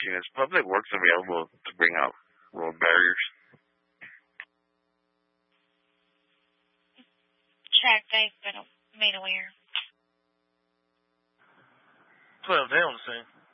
asking, is Public Works available to bring out road barriers? Check, they've been made aware. Well, they don't say.